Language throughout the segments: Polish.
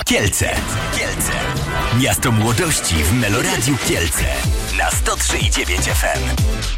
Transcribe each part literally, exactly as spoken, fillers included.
Kielce. Kielce. Miasto młodości w Meloradiu Kielce. Na sto trzy i dziewięć F M.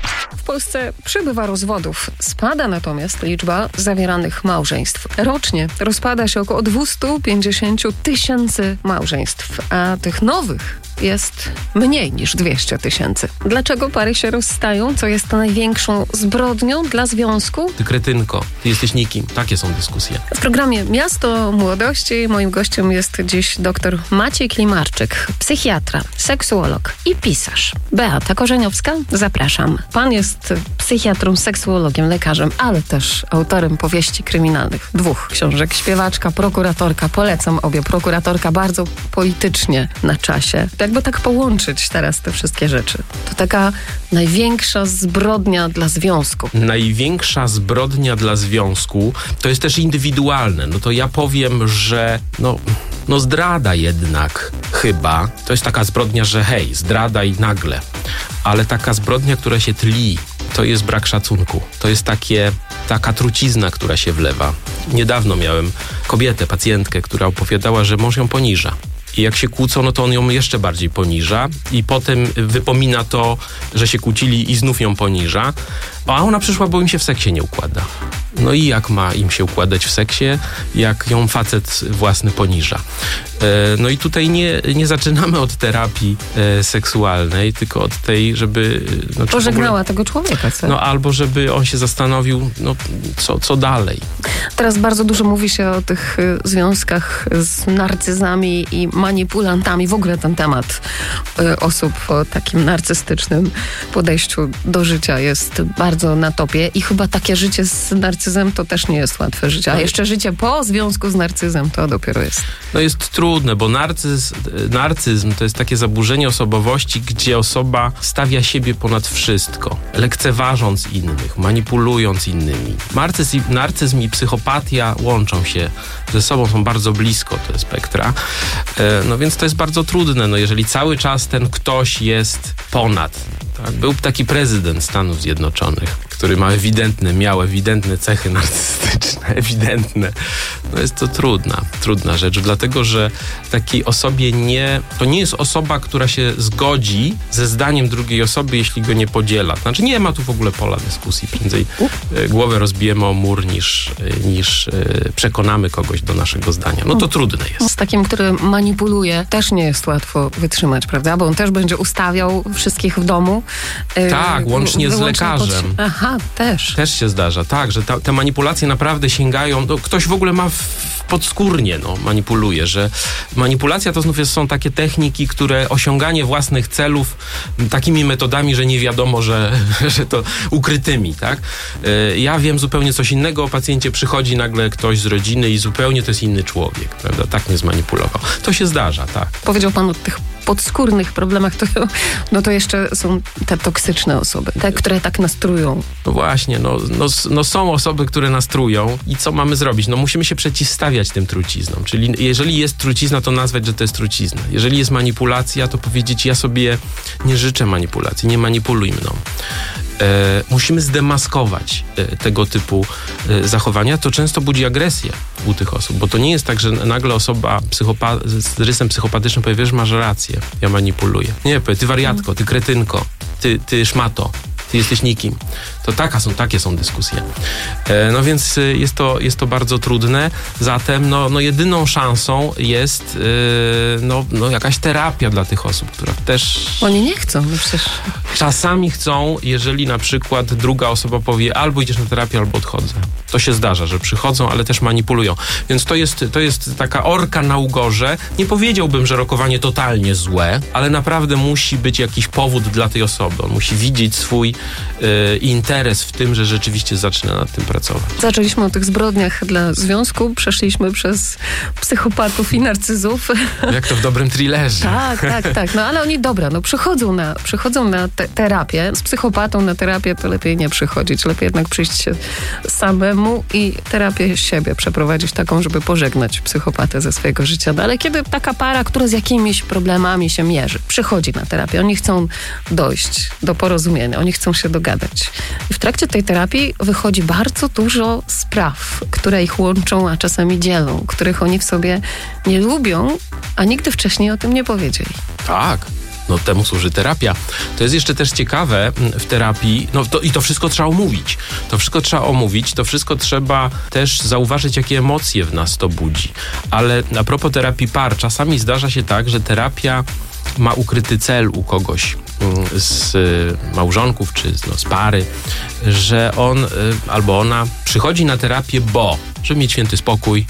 W Polsce przybywa rozwodów. Spada natomiast liczba zawieranych małżeństw. Rocznie rozpada się około dwieście pięćdziesiąt tysięcy małżeństw, a tych nowych jest mniej niż dwieście tysięcy. Dlaczego pary się rozstają? Co jest największą zbrodnią dla związku? Ty kretynko, ty jesteś nikim. Takie są dyskusje. W programie Miasto Młodości moim gościem jest dziś dr Maciej Klimarczyk, psychiatra, seksuolog i pisarz. Beata Korzeniowska, zapraszam. Pan jest psychiatrą, seksuologiem, lekarzem, ale też autorem powieści kryminalnych. Dwóch książek. Śpiewaczka, prokuratorka. Polecam obie. Prokuratorka bardzo politycznie na czasie. Jakby tak połączyć teraz te wszystkie rzeczy. To taka największa zbrodnia dla związku. Największa zbrodnia dla związku to jest też indywidualne. No to ja powiem, że no, no zdrada jednak chyba. To jest taka zbrodnia, że hej, zdrada i nagle. Ale taka zbrodnia, która się tli, to jest brak szacunku. To jest takie, taka trucizna, która się wlewa. Niedawno miałem kobietę, pacjentkę, która opowiadała, że mąż ją poniża. I jak się kłócą, no to on ją jeszcze bardziej poniża i potem wypomina to, że się kłócili i znów ją poniża. A ona przyszła, bo im się w seksie nie układa. No i jak ma im się układać w seksie, jak ją facet własny poniża? E, no i tutaj nie, nie zaczynamy od terapii e, seksualnej, tylko od tej, żeby... No, Pożegnała ogóle, tego człowieka, co? No albo żeby on się zastanowił, no co, co dalej. Teraz bardzo dużo mówi się o tych y, związkach z narcyzami i manipulantami. W ogóle ten temat y, osób o takim narcystycznym podejściu do życia jest bardzo na topie i chyba takie życie z narcyzem to też nie jest łatwe życie. A jeszcze życie po związku z narcyzem to dopiero jest. No jest trudne, bo narcyz, narcyzm to jest takie zaburzenie osobowości, gdzie osoba stawia siebie ponad wszystko, lekceważąc innych, manipulując innymi. Narcyzm, narcyzm i psychopatia łączą się ze sobą, są bardzo blisko te spektra. No więc to jest bardzo trudne, no jeżeli cały czas ten ktoś jest ponad. Tak? Był taki prezydent Stanów Zjednoczonych, który ma ewidentne, miał ewidentne cechy narcystyczne, ewidentne. No jest to trudna, trudna rzecz, dlatego że takiej osobie nie, to nie jest osoba, która się zgodzi ze zdaniem drugiej osoby, jeśli go nie podziela. Znaczy nie ma tu w ogóle pola dyskusji. Prędzej e, głowę rozbijemy o mur, niż, e, niż e, przekonamy kogoś do naszego zdania. No to trudne jest. Z takim, który manipuluje, też nie jest łatwo wytrzymać, prawda? Bo on też będzie ustawiał wszystkich w domu. E, tak, łącznie z lekarzem. Pod... Aha, też. Też się zdarza, tak, że ta, te manipulacje naprawdę sięgają, no, ktoś w ogóle ma w, podskórnie, no, manipuluje, że manipulacja to znów jest, są takie techniki, które osiąganie własnych celów takimi metodami, że nie wiadomo, że, że to ukrytymi, tak? Ja wiem zupełnie coś innego o pacjencie, przychodzi nagle ktoś z rodziny i zupełnie to jest inny człowiek, prawda? Tak mnie zmanipulował. To się zdarza, tak. Powiedział pan o tych podskórnych problemach, to, no to jeszcze są te toksyczne osoby, te, które tak nastrują. No właśnie, no, no, no są osoby, które nastrują i co mamy zrobić? No musimy się przeciwstawiać tym truciznom, czyli jeżeli jest trucizna, to nazwać, że to jest trucizna. Jeżeli jest manipulacja, to powiedzieć, ja sobie nie życzę manipulacji, nie manipuluj mną. E, musimy zdemaskować e, tego typu e, zachowania. To często budzi agresję u tych osób, bo to nie jest tak, że nagle osoba psychopa- z rysem psychopatycznym powie, że masz rację, ja manipuluję. Nie, powie, ty wariatko, ty kretynko, ty, ty szmato, ty jesteś nikim. To taka są, takie są dyskusje. E, no więc jest to, jest to bardzo trudne. Zatem no, no jedyną szansą jest e, no, no jakaś terapia dla tych osób, która też... Oni nie chcą, no przecież... Czasami chcą, jeżeli na przykład druga osoba powie, albo idziesz na terapię, albo odchodzę. To się zdarza, że przychodzą, ale też manipulują. Więc to jest, to jest taka orka na ugorze. Nie powiedziałbym, że rokowanie totalnie złe, ale naprawdę musi być jakiś powód dla tej osoby. On musi widzieć swój y, interes w tym, że rzeczywiście zaczyna nad tym pracować. Zaczęliśmy o tych zbrodniach dla związku, przeszliśmy przez psychopatów i narcyzów. Jak to w dobrym thrillerze. Tak, tak, tak. No ale oni, dobra, no przychodzą na, przychodzą na te, terapię. Z psychopatą na terapię to lepiej nie przychodzić. Lepiej jednak przyjść się samemu i terapię siebie przeprowadzić taką, żeby pożegnać psychopatę ze swojego życia. No ale kiedy taka para, która z jakimiś problemami się mierzy, przychodzi na terapię, oni chcą dojść do porozumienia, oni chcą się dogadać. I w trakcie tej terapii wychodzi bardzo dużo spraw, które ich łączą, a czasami dzielą, których oni w sobie nie lubią, a nigdy wcześniej o tym nie powiedzieli. Tak. No temu służy terapia. To jest jeszcze też ciekawe w terapii, no to, i to wszystko trzeba omówić. To wszystko trzeba omówić, to wszystko trzeba też zauważyć, jakie emocje w nas to budzi. Ale a propos terapii par, czasami zdarza się tak, że terapia ma ukryty cel u kogoś z małżonków czy no, z pary, że on albo ona przychodzi na terapię, bo żeby mieć święty spokój,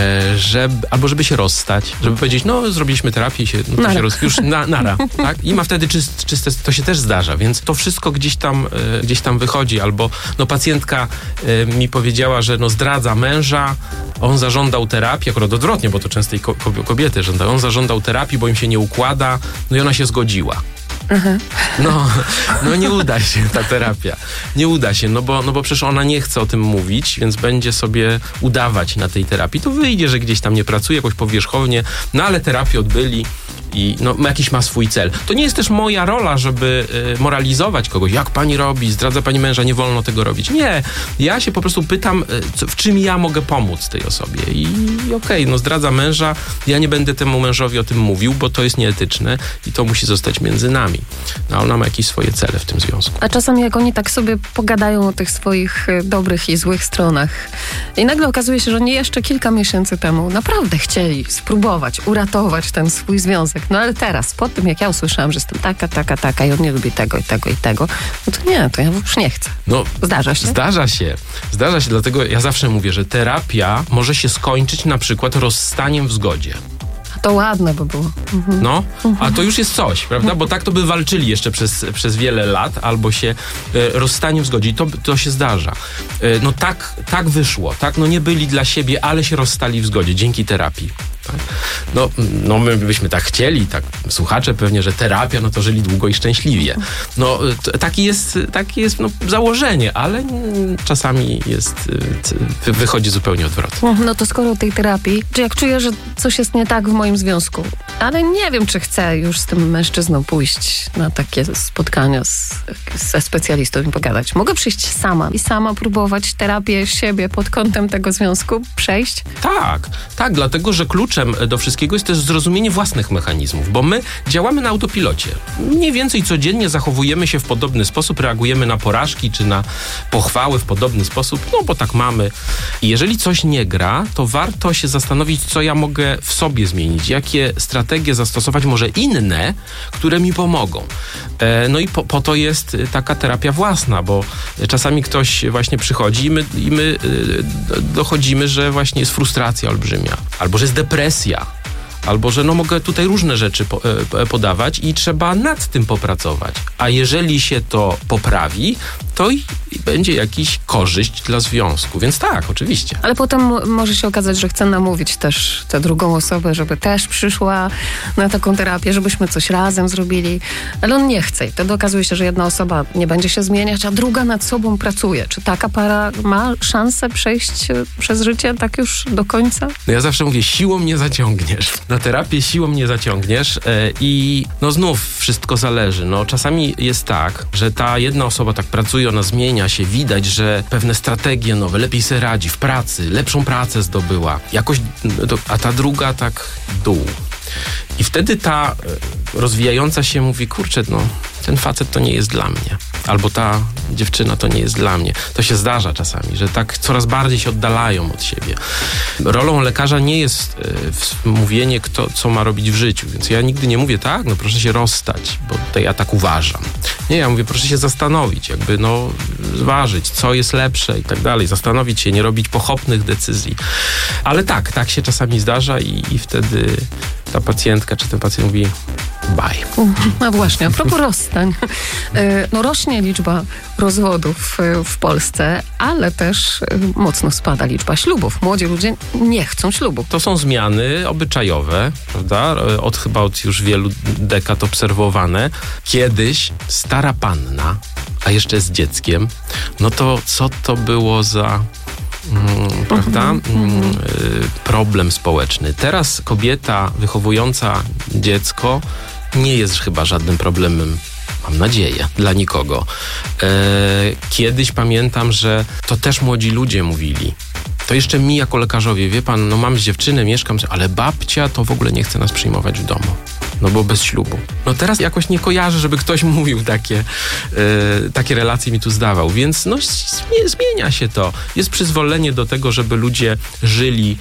żeby, albo żeby się rozstać, żeby powiedzieć, no zrobiliśmy terapię i się, no, to się roz, już na, nara, tak? I ma wtedy czyst, czyste, to się też zdarza, więc to wszystko gdzieś tam, gdzieś tam wychodzi, albo no pacjentka mi powiedziała, że no zdradza męża, on zażądał terapii, akurat odwrotnie, bo to często i kobiety żądają, on zażądał terapii, bo im się nie układa, no i ona się zgodziła. Mhm. No, no nie uda się ta terapia. Nie uda się, no bo, no bo przecież ona nie chce o tym mówić, więc będzie sobie udawać na tej terapii. To wyjdzie, że gdzieś tam nie pracuje, jakoś powierzchownie, no ale terapię odbyli i no, jakiś ma swój cel. To nie jest też moja rola, żeby y, moralizować kogoś. Jak pani robi? Zdradza pani męża? Nie wolno tego robić. Nie. Ja się po prostu pytam, y, co, w czym ja mogę pomóc tej osobie. I okej, okay, no zdradza męża. Ja nie będę temu mężowi o tym mówił, bo to jest nieetyczne i to musi zostać między nami. No, ona ma jakieś swoje cele w tym związku. A czasami jak oni tak sobie pogadają o tych swoich dobrych i złych stronach i nagle okazuje się, że oni jeszcze kilka miesięcy temu naprawdę chcieli spróbować uratować ten swój związek. No ale teraz, po tym jak ja usłyszałam, że jestem taka, taka, taka i on nie lubi tego i tego i tego, no to nie, to ja już nie chcę. No, zdarza się? Zdarza się. Zdarza się, dlatego ja zawsze mówię, że terapia może się skończyć na przykład rozstaniem w zgodzie. To ładne by było. Mhm. No, a to już jest coś, prawda? Bo tak to by walczyli jeszcze przez, przez wiele lat, albo się e, rozstanie w zgodzie. I to, to się zdarza. E, no tak, tak wyszło, tak? No nie byli dla siebie, ale się rozstali w zgodzie dzięki terapii. Tak? No, no my byśmy tak chcieli, tak słuchacze pewnie, że terapia, no to żyli długo i szczęśliwie. No t- taki jest, taki jest no, założenie, ale mm, czasami jest, y, wychodzi zupełnie odwrotnie. No to skoro tej terapii, czy jak czuję, że coś jest nie tak w moim związku, ale nie wiem, czy chcę już z tym mężczyzną pójść na takie spotkania z, ze specjalistą i pogadać. Mogę przyjść sama i sama próbować terapię siebie pod kątem tego związku przejść? Tak, tak, dlatego, że kluczem do wszystkiego jest też zrozumienie własnych mechanizmów, bo my działamy na autopilocie. Mniej więcej codziennie zachowujemy się w podobny sposób, reagujemy na porażki czy na pochwały w podobny sposób, no bo tak mamy. I jeżeli coś nie gra, to warto się zastanowić, co ja mogę w sobie zmienić, jakie strategie zastosować, może inne, które mi pomogą. E, no i po, po to jest taka terapia własna, bo czasami ktoś właśnie przychodzi i my, i my y, dochodzimy, że właśnie jest frustracja olbrzymia, albo że jest depresja, albo że no mogę tutaj różne rzeczy po, e, podawać i trzeba nad tym popracować. A jeżeli się to poprawi, to i, i będzie jakiś korzyść dla związku. Więc tak, oczywiście. Ale potem m- może się okazać, że chcę namówić też tę drugą osobę, żeby też przyszła na taką terapię, żebyśmy coś razem zrobili. Ale on nie chce. I wtedy okazuje się, że jedna osoba nie będzie się zmieniać, a druga nad sobą pracuje. Czy taka para ma szansę przejść przez życie tak już do końca? No ja zawsze mówię, siłą nie zaciągniesz. Na terapię siłą nie zaciągniesz e, i no znów wszystko zależy. No czasami jest tak, że ta jedna osoba tak pracuje, ona zmienia się, widać, że pewne strategie nowe, lepiej sobie radzi w pracy, lepszą pracę zdobyła, jakoś, a ta druga tak dół. I wtedy ta rozwijająca się mówi, kurczę, no ten facet to nie jest dla mnie. Albo ta dziewczyna to nie jest dla mnie. To się zdarza czasami, że tak coraz bardziej się oddalają od siebie. Rolą lekarza nie jest y, mówienie, kto, co ma robić w życiu. Więc ja nigdy nie mówię, tak, no proszę się rozstać, bo tutaj ja tak uważam. Nie, ja mówię, proszę się zastanowić, jakby no zważyć, co jest lepsze i tak dalej. Zastanowić się, nie robić pochopnych decyzji. Ale tak, tak się czasami zdarza i, i wtedy ta pacjentka czy ten pacjent mówi bye. No właśnie, a propos rozstań. No rośnie liczba rozwodów w Polsce, ale też mocno spada liczba ślubów. Młodzi ludzie nie chcą ślubu. To są zmiany obyczajowe, prawda? Od chyba od już wielu dekad obserwowane. Kiedyś stara panna, a jeszcze z dzieckiem, no to co to było za... Mm, prawda? Mm, problem społeczny. Teraz kobieta wychowująca dziecko nie jest chyba żadnym problemem. mam nadzieję, dla nikogo. E, kiedyś pamiętam, że to też młodzi ludzie mówili. To jeszcze mi jako lekarzowi, wie pan, no mam dziewczynę, mieszkam, ale babcia to w ogóle nie chce nas przyjmować w domu. No bo bez ślubu. No teraz jakoś nie kojarzę, żeby ktoś mówił takie, e, takie relacje mi tu zdawał. Więc no zmienia się to. Jest przyzwolenie do tego, żeby ludzie żyli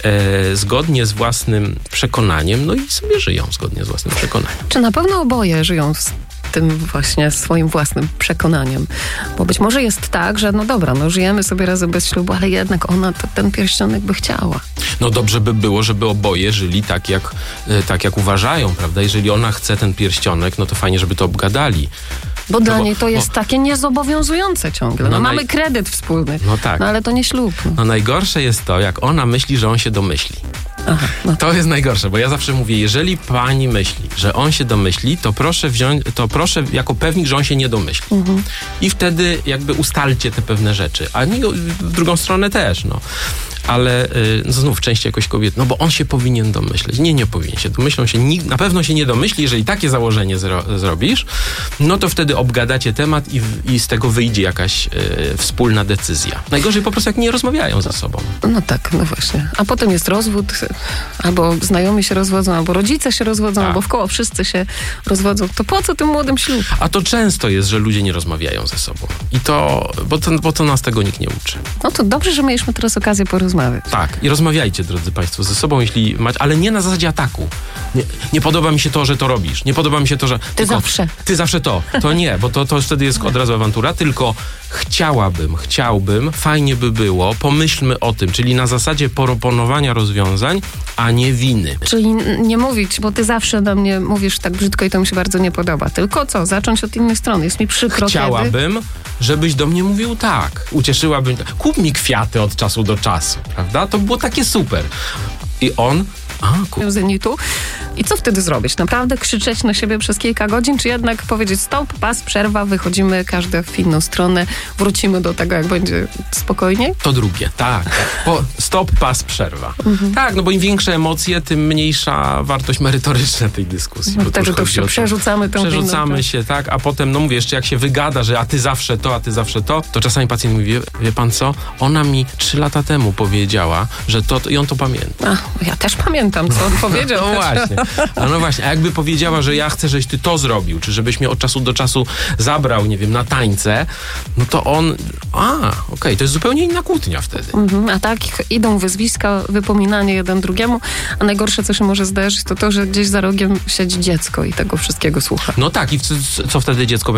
e, zgodnie z własnym przekonaniem, no i sobie żyją zgodnie z własnym przekonaniem. Czy na pewno oboje żyją z tym właśnie swoim własnym przekonaniem? Bo być może jest tak, że no dobra, no żyjemy sobie razem bez ślubu, ale jednak ona to, ten pierścionek by chciała. No dobrze by było, żeby oboje żyli tak jak, tak jak uważają, prawda? Jeżeli ona chce ten pierścionek, no to fajnie, żeby to obgadali. Bo no dla bo, niej to jest bo, takie niezobowiązujące ciągle. No, no mamy naj... kredyt wspólny, no, tak. no ale to nie ślub. No. no najgorsze jest to, jak ona myśli, że on się domyśli. Aha, no. To jest najgorsze, bo ja zawsze mówię, jeżeli pani myśli, że on się domyśli, to proszę wziąć, to proszę jako pewnik, że on się nie domyśli. Mhm. I wtedy jakby ustalcie te pewne rzeczy. A nie, w drugą stronę też, no. Ale y, znów częściej jakoś kobiet, no bo on się powinien domyśleć. Nie, nie powinien się. Domyślą się, nikt, na pewno się nie domyśli. Jeżeli takie założenie zro, zrobisz, no to wtedy obgadacie temat i, i z tego wyjdzie jakaś y, wspólna decyzja. Najgorzej po prostu jak nie rozmawiają ze sobą. No tak, no właśnie. A potem jest rozwód, albo znajomi się rozwodzą, albo rodzice się rozwodzą, A. albo wkoło wszyscy się rozwodzą. To po co tym młodym ślub? A to często jest, że ludzie nie rozmawiają ze sobą. I to, bo to, bo to nas tego nikt nie uczy. No to dobrze, że mieliśmy teraz okazję porozmawiać. Tak, i rozmawiajcie, drodzy państwo, ze sobą, jeśli macie, ale nie na zasadzie ataku. Nie, nie podoba mi się to, że to robisz. Nie podoba mi się to, że... Ty tylko, zawsze. Ty zawsze to. To nie, bo to, to wtedy jest od razu awantura, tylko chciałabym, chciałbym, fajnie by było, pomyślmy o tym, czyli na zasadzie proponowania rozwiązań, a nie winy. Czyli nie mówić, bo ty zawsze do mnie mówisz tak brzydko i to mi się bardzo nie podoba. Tylko co? Zacząć od innej strony. Jest mi przykro, Chciałabym, kiedy... żebyś do mnie mówił tak. Ucieszyłabym... Kup mi kwiaty od czasu do czasu, prawda? To było takie super. I on... A, ku... Zenitu. I co wtedy zrobić? Naprawdę krzyczeć na siebie przez kilka godzin, czy jednak powiedzieć stop, pas, przerwa, wychodzimy, każdy w inną stronę, wrócimy do tego, jak będzie spokojniej? To drugie, tak. Po, stop, pas, przerwa. Mhm. Tak, no bo im większe emocje, tym mniejsza wartość merytoryczna tej dyskusji. No wtedy to już się to, przerzucamy tą Przerzucamy winną, się, tak, a potem, no mówię, jeszcze jak się wygada, że a ty zawsze to, a ty zawsze to, to czasami pacjent mówi, wie, wie pan co, ona mi trzy lata temu powiedziała, że to, to i on to pamięta. A, ja też pamiętam, co on powiedział. No właśnie. A no właśnie, a jakby powiedziała, że ja chcę, żebyś ty to zrobił, czy żebyś mnie od czasu do czasu zabrał, nie wiem, na tańce, no to on, a, okej, okay, to jest zupełnie inna kłótnia wtedy. Mhm, a tak idą wyzwiska, wypominanie jeden drugiemu, a najgorsze, co się może zdarzyć, to to, że gdzieś za rogiem siedzi dziecko i tego wszystkiego słucha. No tak, i co, co wtedy dziecko